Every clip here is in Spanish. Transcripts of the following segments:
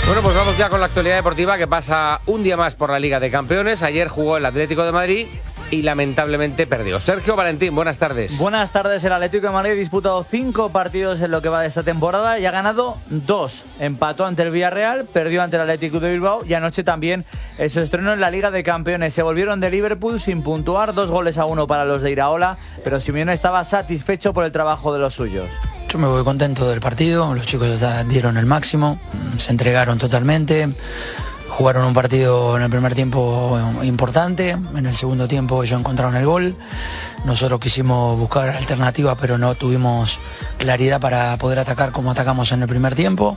Bueno, pues vamos ya con la actualidad deportiva que pasa un día más por la Liga de Campeones. Ayer jugó el Atlético de Madrid y lamentablemente perdió. Sergio Valentín, buenas tardes. Buenas tardes. El Atlético de Madrid ha disputado 5 partidos en lo que va de esta temporada y ha ganado 2. Empató ante el Villarreal, perdió ante el Atlético de Bilbao y anoche también se estrenó en la Liga de Campeones. Se volvieron de Liverpool sin puntuar, 2-1 para los de Iraola, pero Simeone estaba satisfecho por el trabajo de los suyos. Yo me voy contento del partido, los chicos dieron el máximo, se entregaron totalmente, jugaron un partido en el primer tiempo importante, en el segundo tiempo ellos encontraron el gol, nosotros quisimos buscar alternativas pero no tuvimos claridad para poder atacar como atacamos en el primer tiempo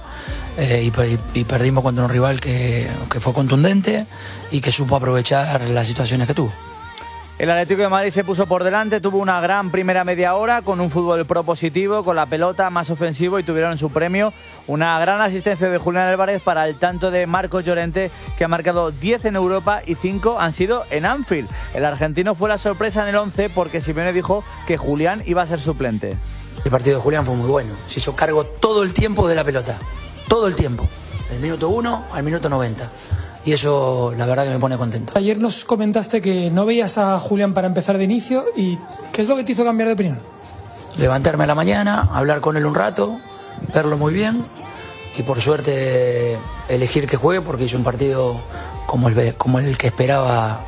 y perdimos contra un rival que fue contundente y que supo aprovechar las situaciones que tuvo. El Atlético de Madrid se puso por delante, tuvo una gran primera media hora con un fútbol propositivo, con la pelota más ofensivo y tuvieron su premio. Una gran asistencia de Julián Álvarez para el tanto de Marcos Llorente, que ha marcado 10 en Europa y 5 han sido en Anfield. El argentino fue la sorpresa en el 11 porque Simeone dijo que Julián iba a ser suplente. El partido de Julián fue muy bueno, se hizo cargo todo el tiempo de la pelota, todo el tiempo, del minuto 1 al minuto 90. Y eso la verdad que me pone contento. Ayer nos comentaste que no veías a Julián para empezar de inicio y ¿qué es lo que te hizo cambiar de opinión? Levantarme a la mañana, hablar con él un rato, verlo muy bien y por suerte elegir que juegue porque hizo un partido como el que esperaba.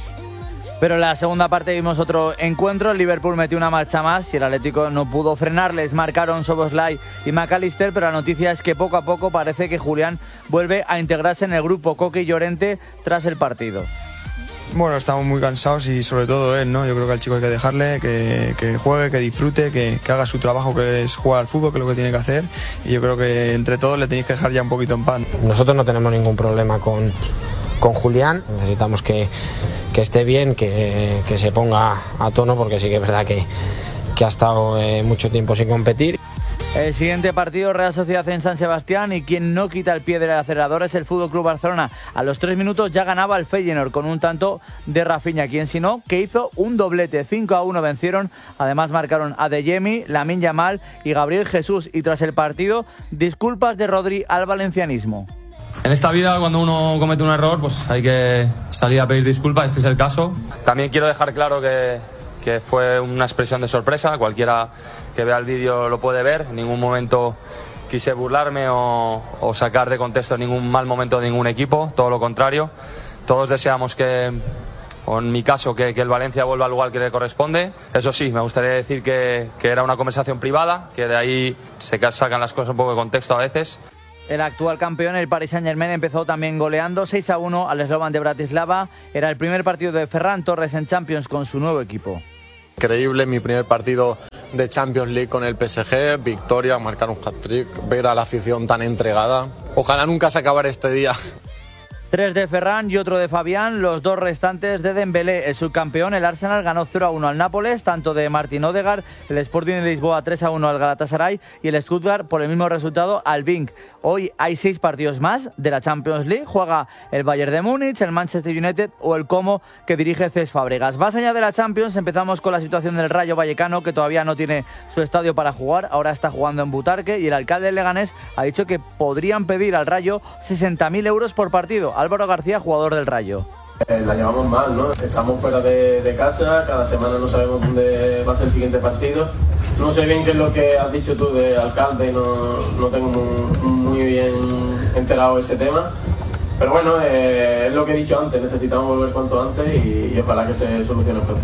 Pero en la segunda parte vimos otro encuentro, el Liverpool metió una marcha más y el Atlético no pudo frenarles, marcaron Szoboszlai y McAllister, pero la noticia es que poco a poco parece que Julián vuelve a integrarse en el grupo Coque y Llorente tras el partido. Bueno, estamos muy cansados y sobre todo él, ¿no? Yo creo que al chico hay que dejarle, que juegue, que disfrute, que haga su trabajo, que es jugar al fútbol, que es lo que tiene que hacer, y yo creo que entre todos le tenéis que dejar ya un poquito en paz. Nosotros no tenemos ningún problema con Julián, necesitamos que esté bien, que se ponga a tono porque sí que es verdad que ha estado mucho tiempo sin competir. El siguiente partido, Real Sociedad en San Sebastián, y quien no quita el pie del acelerador es el FC Barcelona. A los 3 minutos ya ganaba el Feyenoord con un tanto de Rafinha, quien si no, que hizo un doblete, 5-1 vencieron. Además marcaron Adeyemi, Lamine Yamal y Gabriel Jesús. Y tras el partido, disculpas de Rodri al valencianismo. En esta vida, cuando uno comete un error, pues hay que salir a pedir disculpas, este es el caso. También quiero dejar claro que fue una expresión de sorpresa, cualquiera que vea el vídeo lo puede ver, en ningún momento quise burlarme o sacar de contexto ningún mal momento de ningún equipo, todo lo contrario. Todos deseamos o en mi caso, que el Valencia vuelva al lugar que le corresponde. Eso sí, me gustaría decir que era una conversación privada, que de ahí se sacan las cosas un poco de contexto a veces. El actual campeón, el Paris Saint-Germain, empezó también goleando 6-1 al Slovan de Bratislava. Era el primer partido de Ferran Torres en Champions con su nuevo equipo. Increíble, mi primer partido de Champions League con el PSG, victoria, marcar un hat-trick, ver a la afición tan entregada. Ojalá nunca se acabara este día. 3 de Ferran y otro de Fabián, los 2 restantes de Dembélé. El subcampeón, el Arsenal, ganó 0-1 al Nápoles, tanto de Martin Odegaard, el Sporting de Lisboa 3-1 al Galatasaray y el Stuttgart por el mismo resultado al Genk. Hoy hay 6 partidos más de la Champions League, juega el Bayern de Múnich, el Manchester United o el Como que dirige Cesc Fábregas. Más allá de la Champions, empezamos con la situación del Rayo Vallecano, que todavía no tiene su estadio para jugar, ahora está jugando en Butarque y el alcalde de Leganés ha dicho que podrían pedir al Rayo 60.000 euros por partido. Álvaro García, jugador del Rayo. La llevamos mal, ¿no? Estamos fuera de casa, cada semana no sabemos dónde va a ser el siguiente partido. No sé bien qué es lo que has dicho tú de alcalde, no tengo muy bien enterado ese tema. Pero bueno, es lo que he dicho antes, necesitamos volver cuanto antes y ojalá que se solucione pronto.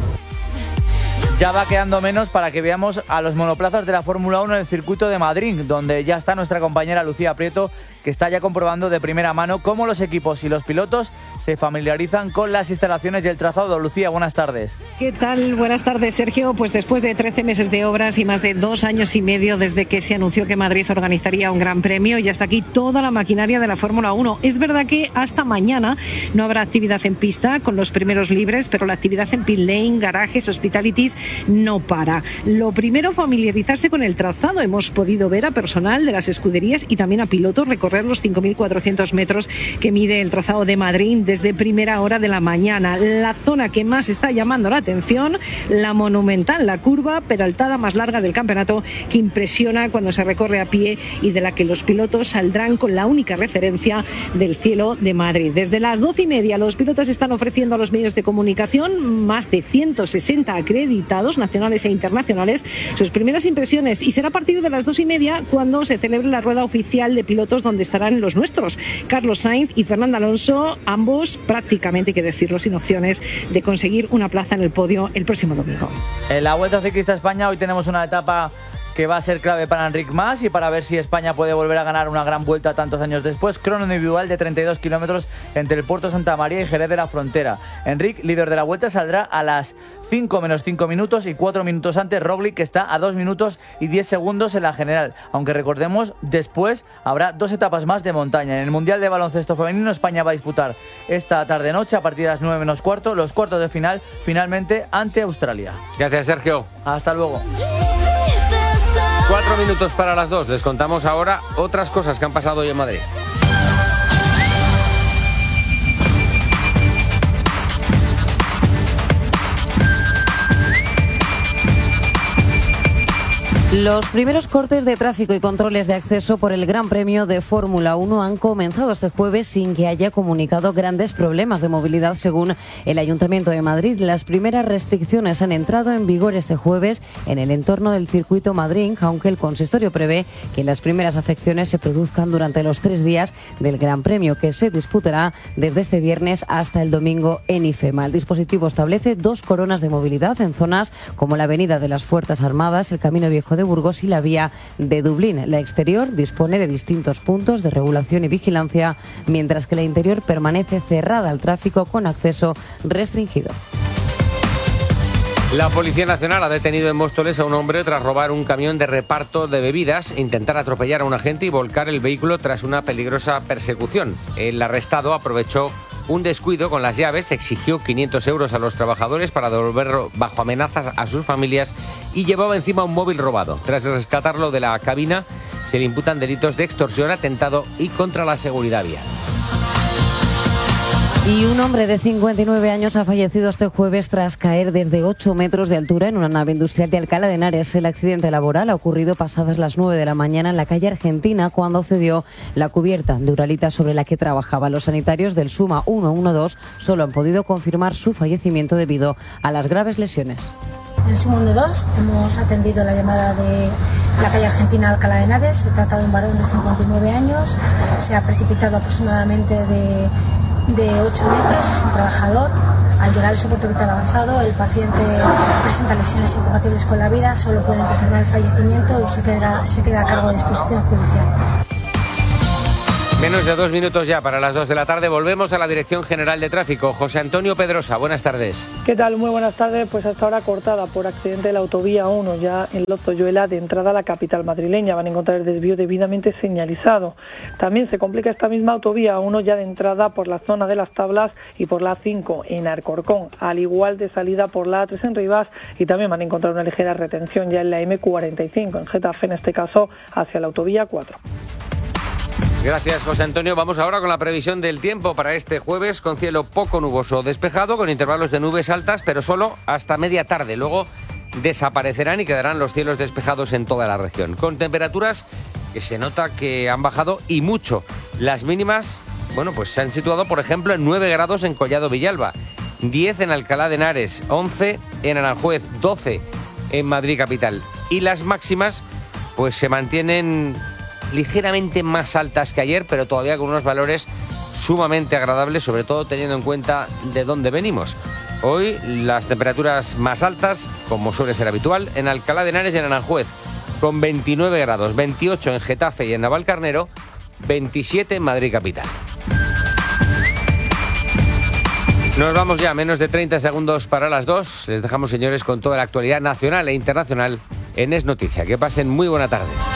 Ya va quedando menos para que veamos a los monoplazas de la Fórmula 1 en el circuito de Madrid, donde ya está nuestra compañera Lucía Prieto, que está ya comprobando de primera mano cómo los equipos y los pilotos se familiarizan con las instalaciones y el trazado. Lucía, buenas tardes. ¿Qué tal? Buenas tardes, Sergio. Pues después de 13 meses de obras y más de 2 años y medio desde que se anunció que Madrid organizaría un gran premio, y hasta aquí toda la maquinaria de la Fórmula 1. Es verdad que hasta mañana no habrá actividad en pista con los primeros libres, pero la actividad en pit lane, garajes, hospitalities no para. Lo primero, familiarizarse con el trazado. Hemos podido ver a personal de las escuderías y también a pilotos recorrer los 5.400 metros que mide el trazado de Madrid desde primera hora de la mañana. La zona que más está llamando la atención, la monumental, la curva peraltada más larga del campeonato, que impresiona cuando se recorre a pie y de la que los pilotos saldrán con la única referencia del cielo de Madrid. Desde las 12:30 los pilotos están ofreciendo a los medios de comunicación, más de 160 acreditados, nacionales e internacionales, sus primeras impresiones, y será a partir de las 2:30 cuando se celebre la rueda oficial de pilotos, donde estarán los nuestros, Carlos Sainz y Fernando Alonso, ambos prácticamente, hay que decirlo, sin opciones de conseguir una plaza en el podio el próximo domingo. En la Vuelta Ciclista a España hoy tenemos una etapa que va a ser clave para Enric Mas y para ver si España puede volver a ganar una gran vuelta tantos años después. Crono individual de 32 kilómetros entre el Puerto Santa María y Jerez de la Frontera. Enric, líder de la vuelta, saldrá a las 5 menos 5 minutos y 4 minutos antes Roglic, que está a 2 minutos y 10 segundos en la general. Aunque recordemos, después habrá 2 etapas más de montaña. En el Mundial de Baloncesto Femenino, España va a disputar esta tarde-noche, a partir de las 9 menos cuarto, los cuartos de final, finalmente ante Australia. Gracias, Sergio. Hasta luego. 4 minutos para las 2. Les contamos ahora otras cosas que han pasado hoy en Madrid. Los primeros cortes de tráfico y controles de acceso por el Gran Premio de Fórmula 1 han comenzado este jueves sin que haya comunicado grandes problemas de movilidad, según el Ayuntamiento de Madrid. Las primeras restricciones han entrado en vigor este jueves en el entorno del circuito Madrid, aunque el consistorio prevé que las primeras afecciones se produzcan durante los 3 días del Gran Premio, que se disputará desde este viernes hasta el domingo en IFEMA. El dispositivo establece 2 coronas de movilidad en zonas como la Avenida de las Fuerzas Armadas, el Camino Viejo de Burgos y la vía de Dublín. La exterior dispone de distintos puntos de regulación y vigilancia, mientras que la interior permanece cerrada al tráfico con acceso restringido. La Policía Nacional ha detenido en Móstoles a un hombre tras robar un camión de reparto de bebidas, intentar atropellar a un agente y volcar el vehículo tras una peligrosa persecución. El arrestado aprovechó un descuido con las llaves, exigió 500 euros a los trabajadores para devolverlo bajo amenazas a sus familias y llevaba encima un móvil robado. Tras rescatarlo de la cabina, se le imputan delitos de extorsión, atentado y contra la seguridad vial. Y un hombre de 59 años ha fallecido este jueves tras caer desde 8 metros de altura en una nave industrial de Alcalá de Henares. El accidente laboral ha ocurrido pasadas las 9 de la mañana en la calle Argentina, cuando cedió la cubierta de uralita sobre la que trabajaba. Los sanitarios del SUMA 112 solo han podido confirmar su fallecimiento debido a las graves lesiones. En el SUMA 112 hemos atendido la llamada de la calle Argentina Alcalá de Henares. Se trata de un varón de 59 años. Se ha precipitado aproximadamente de 8 metros, es un trabajador. Al llegar al soporte vital avanzado, el paciente presenta lesiones incompatibles con la vida, solo pueden confirmar el fallecimiento y se queda a cargo de disposición judicial. Menos de 2 minutos ya para las 2 de la tarde. Volvemos a la Dirección General de Tráfico. José Antonio Pedrosa, buenas tardes. ¿Qué tal? Muy buenas tardes. Pues hasta ahora cortada por accidente de la autovía 1, ya en Lozoyuela, de entrada a la capital madrileña. Van a encontrar el desvío debidamente señalizado. También se complica esta misma autovía 1 ya de entrada por la zona de las Tablas y por la 5 en Alcorcón, al igual de salida por la A3 en Rivas, y también van a encontrar una ligera retención ya en la M45, en Getafe, en este caso hacia la autovía 4. Gracias, José Antonio. Vamos ahora con la previsión del tiempo para este jueves, con cielo poco nuboso despejado, con intervalos de nubes altas, pero solo hasta media tarde. Luego desaparecerán y quedarán los cielos despejados en toda la región, con temperaturas que se nota que han bajado y mucho. Las mínimas, pues se han situado, por ejemplo, en 9 grados en Collado Villalba, 10 en Alcalá de Henares, 11 en Aranjuez, 12 en Madrid capital. Y las máximas, pues se mantienen ligeramente más altas que ayer, pero todavía con unos valores sumamente agradables, sobre todo teniendo en cuenta de dónde venimos. Hoy las temperaturas más altas, como suele ser habitual, en Alcalá de Henares y en Aranjuez, con 29 grados, 28 en Getafe y en Navalcarnero, 27 en Madrid capital. Nos vamos ya, menos de 30 segundos para las 2. Les dejamos, señores, con toda la actualidad nacional e internacional en Es Noticia. Que pasen muy buena tarde.